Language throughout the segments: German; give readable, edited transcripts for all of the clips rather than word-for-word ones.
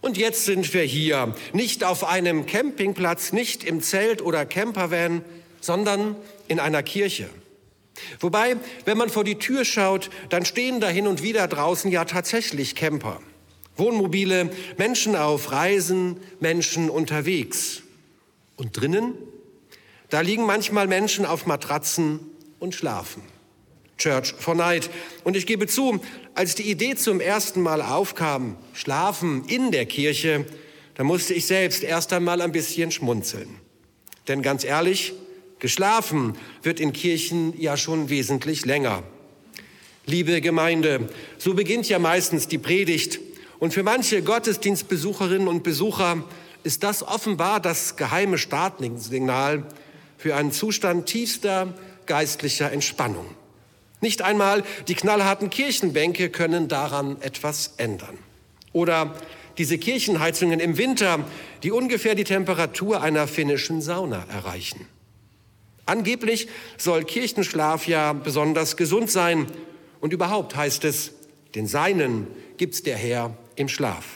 Und jetzt sind wir hier, nicht auf einem Campingplatz, nicht im Zelt oder Campervan, sondern in einer Kirche. Wobei, wenn man vor die Tür schaut, dann stehen da hin und wieder draußen ja tatsächlich Camper. Wohnmobile, Menschen auf Reisen, Menschen unterwegs. Und drinnen? Da liegen manchmal Menschen auf Matratzen und schlafen. Church for Night. Und ich gebe zu, als die Idee zum ersten Mal aufkam, Schlafen in der Kirche, da musste ich selbst erst einmal ein bisschen schmunzeln. Denn ganz ehrlich, geschlafen wird in Kirchen ja schon wesentlich länger. Liebe Gemeinde, so beginnt ja meistens die Predigt. Und für manche Gottesdienstbesucherinnen und Besucher ist das offenbar das geheime Startsignal für einen Zustand tiefster geistlicher Entspannung. Nicht einmal die knallharten Kirchenbänke können daran etwas ändern. Oder diese Kirchenheizungen im Winter, die ungefähr die Temperatur einer finnischen Sauna erreichen. Angeblich soll Kirchenschlaf ja besonders gesund sein. Und überhaupt heißt es, den Seinen gibt's der Herr im Schlaf.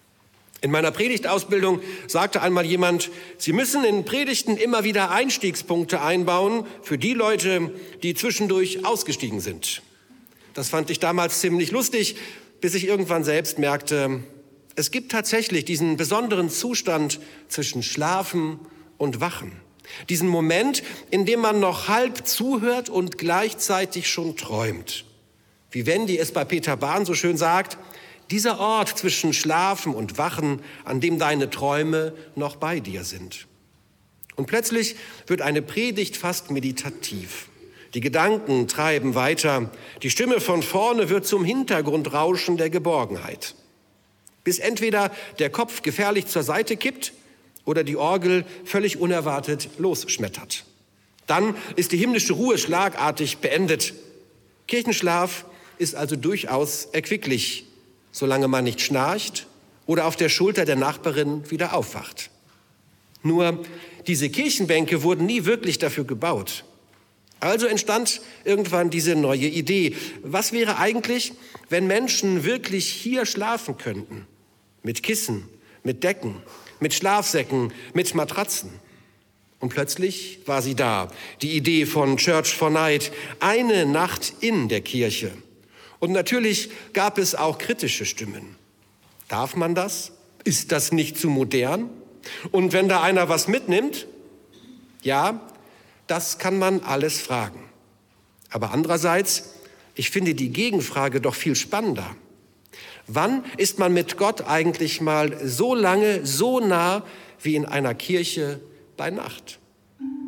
In meiner Predigtausbildung sagte einmal jemand, Sie müssen in Predigten immer wieder Einstiegspunkte einbauen für die Leute, die zwischendurch ausgestiegen sind. Das fand ich damals ziemlich lustig, bis ich irgendwann selbst merkte, es gibt tatsächlich diesen besonderen Zustand zwischen Schlafen und Wachen. Diesen Moment, in dem man noch halb zuhört und gleichzeitig schon träumt. Wie Wendy es bei Peter Bahn so schön sagt, dieser Ort zwischen Schlafen und Wachen, an dem deine Träume noch bei dir sind. Und plötzlich wird eine Predigt fast meditativ. Die Gedanken treiben weiter. Die Stimme von vorne wird zum Hintergrundrauschen der Geborgenheit. Bis entweder der Kopf gefährlich zur Seite kippt oder die Orgel völlig unerwartet losschmettert. Dann ist die himmlische Ruhe schlagartig beendet. Kirchenschlaf ist also durchaus erquicklich, solange man nicht schnarcht oder auf der Schulter der Nachbarin wieder aufwacht. Nur diese Kirchenbänke wurden nie wirklich dafür gebaut. Also entstand irgendwann diese neue Idee. Was wäre eigentlich, wenn Menschen wirklich hier schlafen könnten? Mit Kissen, mit Decken, mit Schlafsäcken, mit Matratzen. Und plötzlich war sie da, die Idee von Church for Night, eine Nacht in der Kirche. Und natürlich gab es auch kritische Stimmen. Darf man das? Ist das nicht zu modern? Und wenn da einer was mitnimmt? Ja, das kann man alles fragen. Aber andererseits, ich finde die Gegenfrage doch viel spannender. Wann ist man mit Gott eigentlich mal so lange, so nah wie in einer Kirche bei Nacht?